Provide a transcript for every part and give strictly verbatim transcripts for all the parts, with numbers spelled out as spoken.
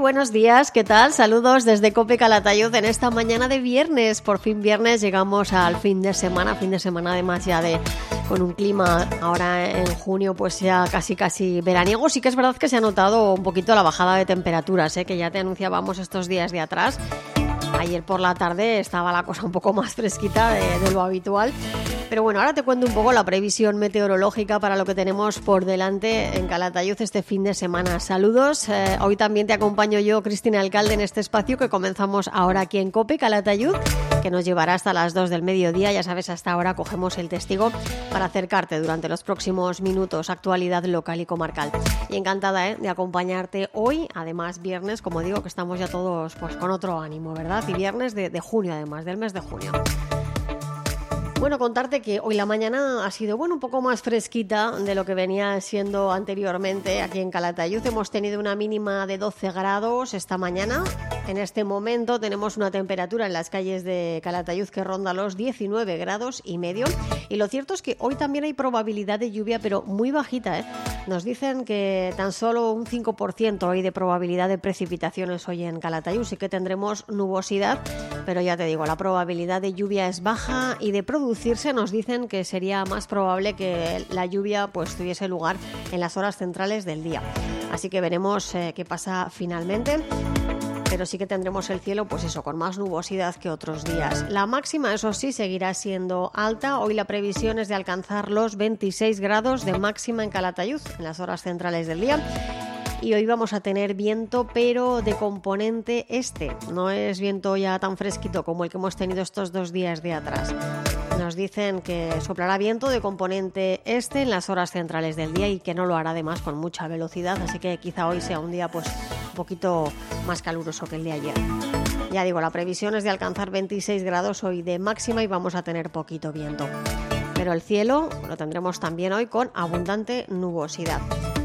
buenos días, ¿qué tal? Saludos desde COPE Calatayud en esta mañana de viernes. Por fin viernes, llegamos al fin de semana, fin de semana además ya de con un clima ahora en junio pues ya casi casi veraniego. Sí que es verdad que se ha notado un poquito la bajada de temperaturas, ¿eh? Que ya te anunciábamos estos días de atrás. Ayer por la tarde estaba la cosa un poco más fresquita de, de lo habitual. Pero bueno, ahora te cuento un poco la previsión meteorológica para lo que tenemos por delante en Calatayud este fin de semana. Saludos, eh, hoy también te acompaño yo, Cristina Alcalde, en este espacio que comenzamos ahora aquí en COPE Calatayud, que nos llevará hasta las dos del mediodía. Ya sabes, hasta ahora cogemos el testigo para acercarte durante los próximos minutos actualidad local y comarcal. Y encantada ¿eh? de acompañarte hoy, además viernes, como digo, que estamos ya todos pues con otro ánimo, ¿verdad? Y viernes de, de junio, además, del mes de junio. Bueno, contarte que hoy la mañana ha sido bueno un poco más fresquita de lo que venía siendo anteriormente aquí en Calatayud. Hemos tenido una mínima de doce grados esta mañana. En este momento tenemos una temperatura en las calles de Calatayud que ronda los diecinueve grados y medio. Y lo cierto es que hoy también hay probabilidad de lluvia, pero muy bajita, ¿eh? Nos dicen que tan solo un cinco por ciento hay de probabilidad de precipitaciones hoy en Calatayud. Sí que tendremos nubosidad, pero ya te digo, la probabilidad de lluvia es baja y de producirse nos dicen que sería más probable que la lluvia pues tuviese lugar en las horas centrales del día. Así que veremos eh, qué pasa finalmente. Pero sí que tendremos el cielo, pues eso, con más nubosidad que otros días. La máxima, eso sí, seguirá siendo alta. Hoy la previsión es de alcanzar los veintiséis grados de máxima en Calatayud en las horas centrales del día. Y hoy vamos a tener viento, pero de componente este. No es viento ya tan fresquito como el que hemos tenido estos dos días de atrás. Nos dicen que soplará viento de componente este en las horas centrales del día y que no lo hará además con mucha velocidad, así que quizá hoy sea un día pues un poquito más caluroso que el de ayer. Ya digo, la previsión es de alcanzar veintiséis grados hoy de máxima y vamos a tener poquito viento. Pero el cielo lo tendremos también hoy con abundante nubosidad.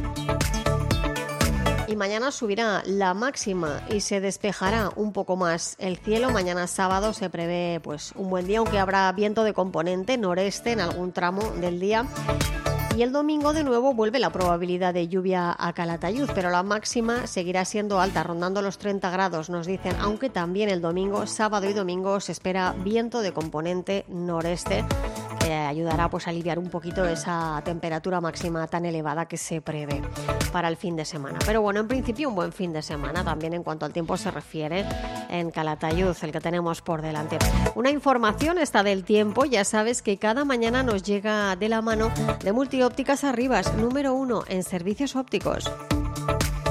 Y mañana subirá la máxima y se despejará un poco más el cielo. Mañana sábado se prevé pues un buen día, aunque habrá viento de componente noreste en algún tramo del día. Y el domingo de nuevo vuelve la probabilidad de lluvia a Calatayud, pero la máxima seguirá siendo alta, rondando los treinta grados, nos dicen, aunque también el domingo, sábado y domingo se espera viento de componente noreste, que ayudará pues a aliviar un poquito esa temperatura máxima tan elevada que se prevé para el fin de semana. Pero bueno, en principio un buen fin de semana también en cuanto al tiempo se refiere en Calatayud, el que tenemos por delante. Una información esta del tiempo, ya sabes que cada mañana nos llega de la mano de Multiópticas Arribas, número uno en servicios ópticos.